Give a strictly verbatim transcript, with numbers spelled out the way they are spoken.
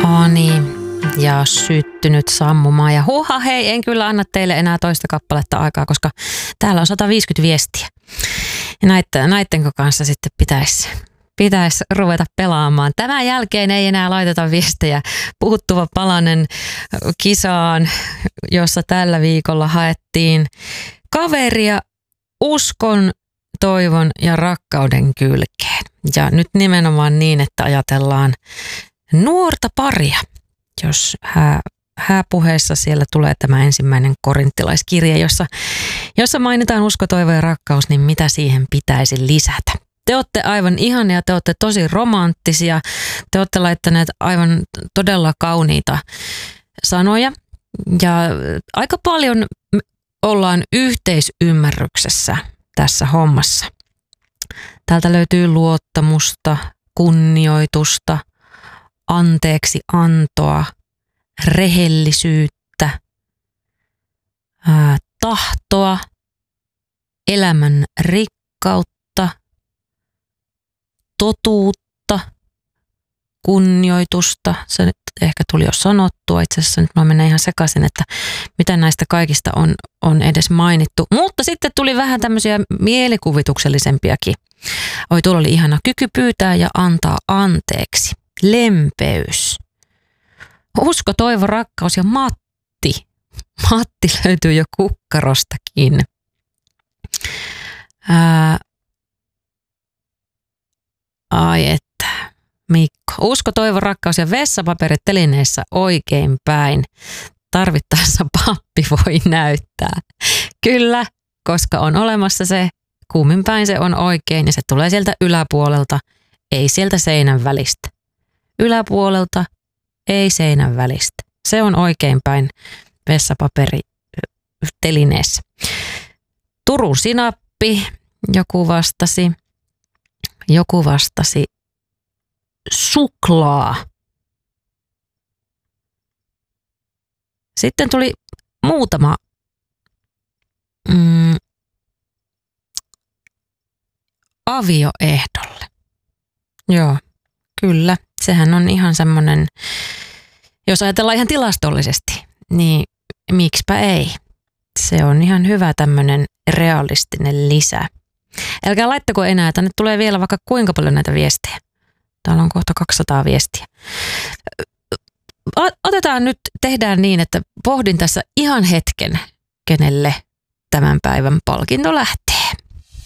Ani ja syttynyt sammumaan. Ja huha hei, en kyllä anna teille enää toista kappaletta aikaa, koska täällä on sata viisikymmentä viestiä. Ja näitten, näittenko kanssa sitten pitäisi, pitäisi ruveta pelaamaan. Tämän jälkeen ei enää laiteta viestejä. Puuttuva palanen kisaan, jossa tällä viikolla haettiin kaveria uskon, toivon ja rakkauden kylkeen. Ja nyt nimenomaan niin, että ajatellaan nuorta paria, jos hää, hääpuheessa siellä tulee tämä ensimmäinen korinttilaiskirje, jossa, jossa mainitaan usko, toivo ja rakkaus, niin mitä siihen pitäisi lisätä? Te olette aivan ihania, te olette tosi romanttisia, te olette laittaneet aivan todella kauniita sanoja ja aika paljon ollaan yhteisymmärryksessä tässä hommassa. Täältä löytyy luottamusta, kunnioitusta, anteeksi antoa, rehellisyyttä, ää, tahtoa, elämän rikkautta, totuutta, kunnioitusta. Se nyt ehkä tuli jo sanottua. Itse asiassa nyt mä menen ihan sekaisin, että mitä näistä kaikista on, on edes mainittu. Mutta sitten tuli vähän tämmöisiä mielikuvituksellisempiakin. Oi, tuolla oli ihana kyky pyytää ja antaa anteeksi. Lempeys. Usko, toivo, rakkaus ja Matti. Matti löytyy jo kukkarostakin. Ää, ai että. Mikko. Usko, toivo, rakkaus ja vessapaperit telineessä oikein päin. Tarvittaessa pappi voi näyttää. Kyllä, koska on olemassa se, kummin päin se on oikein ja se tulee sieltä yläpuolelta, ei sieltä seinän välistä. Yläpuolelta, ei seinän välistä. Se on oikein päin vessapaperi telineessä. Turun sinappi, joku vastasi. Joku vastasi suklaa. Sitten tuli muutama mm, avioehdolle. Joo, kyllä. Sehän on ihan semmoinen, jos ajatellaan ihan tilastollisesti, niin miksipä ei. Se on ihan hyvä tämmöinen realistinen lisä. Älkää laittako enää, tänne tulee vielä vaikka kuinka paljon näitä viestejä. Täällä on kohta kaksisataa viestiä. Otetaan nyt, tehdään niin, että pohdin tässä ihan hetken, kenelle tämän päivän palkinto lähtee.